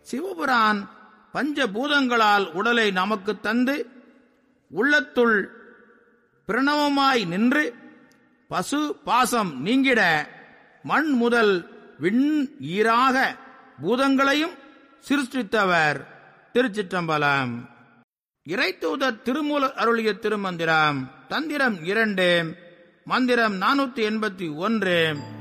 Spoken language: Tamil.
சிவபுரான் பஞ்சபூதங்களால் உடலை நமக்கு தந்து உள்ளத்துள் பிரணவமாய் நின்று பசு பாசம் நீங்கிட மண் முதல் விண் ஈராக பூதங்களையும் சிருஷ்டித்தவர். திருச்சிற்றம்பலம். இறைத்தூதர் திருமூலர் அருளிய திருமந்திரம். தந்திரம் 2, மந்திரம் 481.